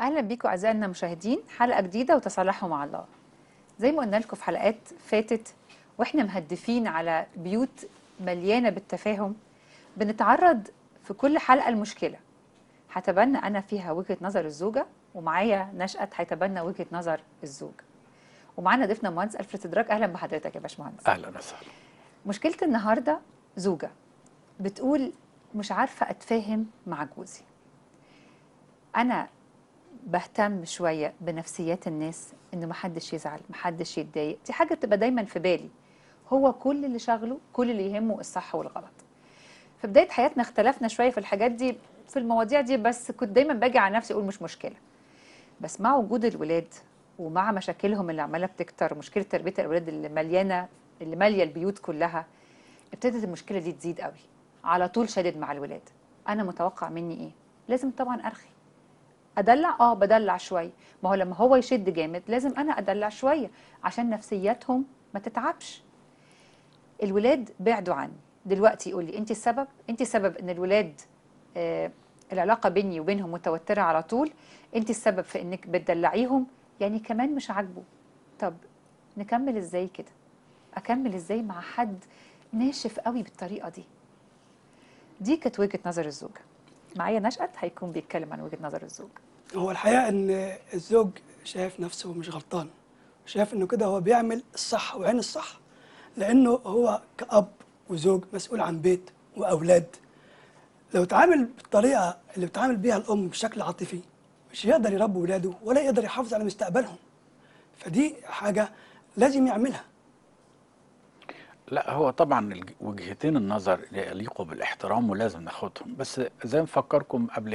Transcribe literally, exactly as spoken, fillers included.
اهلا بيكم اعزائنا المشاهدين، حلقه جديده وتصالحوا مع الله. زي ما قلنا لكم في حلقات فاتت واحنا مهدفين على بيوت مليانه بالتفاهم، بنتعرض في كل حلقه المشكله. هتبنى انا فيها وجهه نظر الزوجه، ومعايا نشأت هيتبنى وجهه نظر الزوج، ومعانا ضيفنا مهندس ألفريد إدراك. اهلا بحضرتك يا باشمهندس. اهلا وسهلا. مشكله النهارده زوجه بتقول مش عارفه اتفاهم مع جوزي. انا بهتم شوية بنفسيات الناس، إن محدش يزعل، محدش يتضايق، دي حاجة بتبقى دايما في بالي. هو كل اللي شغله، كل اللي يهمه الصح والغلط. في بداية حياتنا اختلفنا شوية في الحاجات دي، في المواضيع دي، بس كنت دايما باجي على نفسي أقول مش مشكلة. بس مع وجود الولاد ومع مشاكلهم اللي عمالة بتكتر، مشكلة تربية الأولاد اللي مليانة، اللي مالية البيوت كلها، ابتدت المشكلة دي تزيد قوي. على طول شدد مع الولاد. أنا متوقع مني إيه؟ لازم طبعا أرخي. ادلع، اه بدلع شويه. ما هو لما هو يشد جامد لازم انا ادلع شويه عشان نفسياتهم ما تتعبش. الولاد بعدوا عني دلوقتي، يقول لي انت السبب، انت السبب ان الولاد آه العلاقه بيني وبينهم متوتره على طول، انت السبب في انك بتدلعيهم. يعني كمان مش عاجبه. طب نكمل ازاي كده؟ اكمل ازاي مع حد ناشف قوي بالطريقه دي؟ دي كانت وجهه نظر الزوجه. معايا نشأت هيكون بيتكلم عن وجهه نظر الزوج. هو الحقيقة إن الزوج شايف نفسه مش غلطان، شايف إنه كده هو بيعمل الصح وعين الصح، لأنه هو كأب وزوج مسؤول عن بيت وأولاد. لو تعامل بالطريقة اللي بتعامل بيها الأم بشكل عاطفي مش هيقدر يربي ولاده ولا يقدر يحافظ على مستقبلهم، فدي حاجة لازم يعملها. لا، هو طبعا الج- وجهتين النظر يليقوا بالاحترام ولازم ناخدهم، بس زي ما فكركم قبل